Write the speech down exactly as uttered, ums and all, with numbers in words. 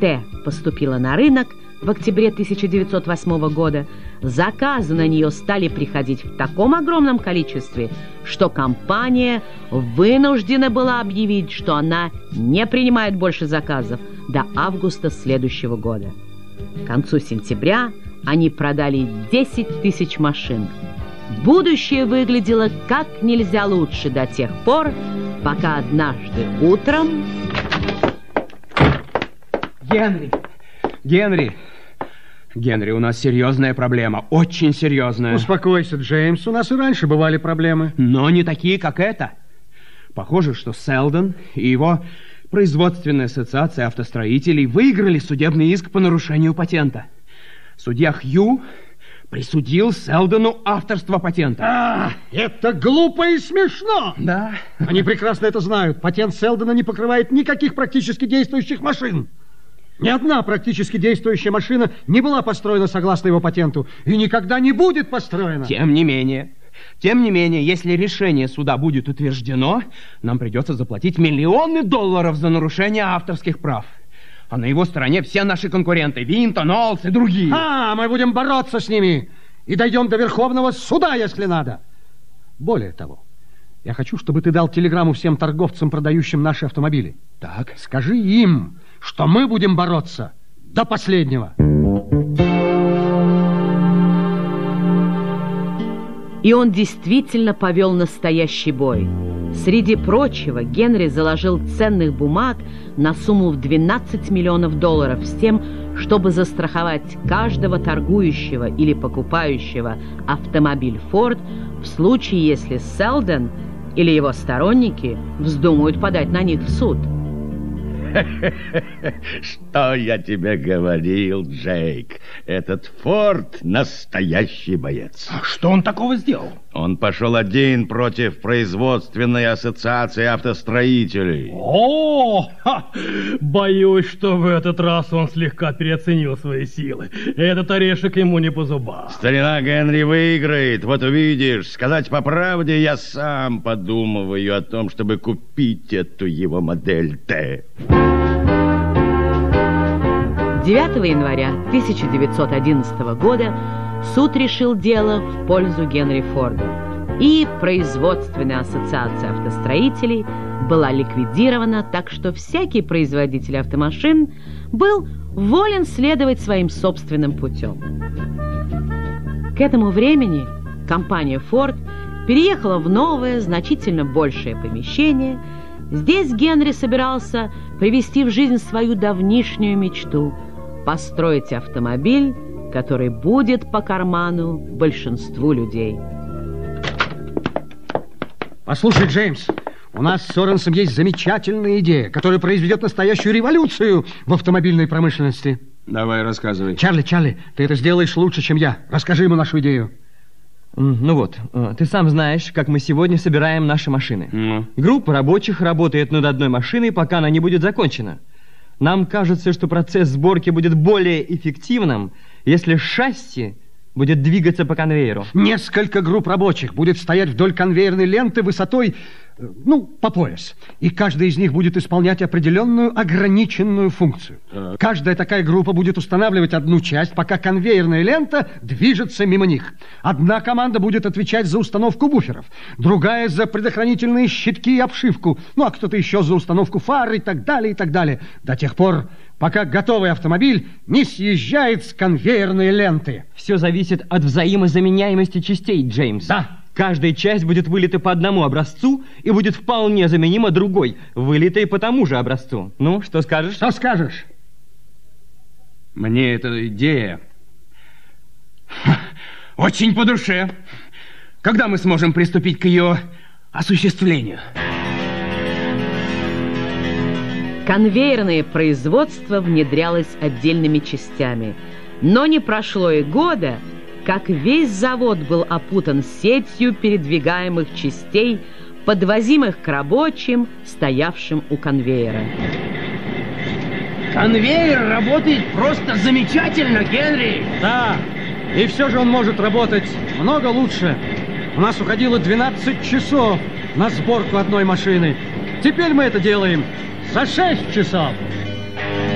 Т поступила на рынок в октябре тысяча девятьсот восьмого года, заказы на нее стали приходить в таком огромном количестве, что компания вынуждена была объявить, что она не принимает больше заказов до августа следующего года. К концу сентября они продали десять тысяч машин. Будущее выглядело как нельзя лучше до тех пор, пока однажды утром... Генри! Генри! Генри, у нас серьезная проблема, очень серьезная. Успокойся, Джеймс, у нас и раньше бывали проблемы. Но не такие, как эта. Похоже, что Селдон и его производственная ассоциация автостроителей выиграли судебный иск по нарушению патента. Судья Хью присудил Селдону авторство патента. А, это глупо и смешно. Да. Они прекрасно это знают. Патент Селдона не покрывает никаких практически действующих машин. Ни одна практически действующая машина не была построена согласно его патенту и никогда не будет построена. Тем не менее, тем не менее, если решение суда будет утверждено, нам придется заплатить миллионы долларов за нарушение авторских прав. А на его стороне все наши конкуренты, Винтон, Олс и другие. А, мы будем бороться с ними и дойдем до Верховного суда, если надо. Более того, я хочу, чтобы ты дал телеграмму всем торговцам, продающим наши автомобили. Так. Скажи им, что мы будем бороться до последнего. И он действительно повел настоящий бой. Среди прочего, Генри заложил ценных бумаг на сумму в двенадцать миллионов долларов с тем, чтобы застраховать каждого торгующего или покупающего автомобиль Ford в случае, если Селдон или его сторонники вздумают подать на них в суд. Что я тебе говорил, Джейк? Этот Форд настоящий боец. А что он такого сделал? Он пошел один против производственной ассоциации автостроителей. О, ха! Боюсь, что в этот раз он слегка переоценил свои силы. Этот орешек ему не по зубам. Старина Генри выиграет, вот увидишь. Сказать по правде, я сам подумываю о том, чтобы купить эту его модель Т. девятого января тысяча девятьсот одиннадцатого года суд решил дело в пользу Генри Форда, и производственная ассоциация автостроителей была ликвидирована, так что всякий производитель автомашин был волен следовать своим собственным путем. К этому времени компания Ford переехала в новое, значительно большее помещение. Здесь Генри собирался привести в жизнь свою давнишнюю мечту – построить автомобиль, который будет по карману большинству людей. Послушай, Джеймс, у нас с Соренсом есть замечательная идея, которая произведет настоящую революцию в автомобильной промышленности. Давай, рассказывай. Чарли, Чарли, ты это сделаешь лучше, чем я. Расскажи ему нашу идею. Ну вот, ты сам знаешь, как мы сегодня собираем наши машины. Ну. Группа рабочих работает над одной машиной, пока она не будет закончена. Нам кажется, что процесс сборки будет более эффективным, если шасси будет двигаться по конвейеру. Несколько групп рабочих будет стоять вдоль конвейерной ленты высотой, ну, по пояс. И каждая из них будет исполнять определенную ограниченную функцию. Так. Каждая такая группа будет устанавливать одну часть, пока конвейерная лента движется мимо них. Одна команда будет отвечать за установку буферов, другая за предохранительные щитки и обшивку, ну, а кто-то еще за установку фар и так далее, и так далее. До тех пор, пока готовый автомобиль не съезжает с конвейерной ленты. Все зависит от взаимозаменяемости частей, Джеймс. Да. Каждая часть будет вылита по одному образцу и будет вполне заменима другой, вылитой по тому же образцу. Ну, что скажешь? Что скажешь? Мне эта идея очень по душе. Когда мы сможем приступить к ее осуществлению? Конвейерное производство внедрялось отдельными частями, но не прошло и года, как весь завод был опутан сетью передвигаемых частей, подвозимых к рабочим, стоявшим у конвейера. Конвейер работает просто замечательно, Генри. Да, и все же он может работать много лучше. У нас уходило двенадцать часов на сборку одной машины. Теперь мы это делаем за шесть часов.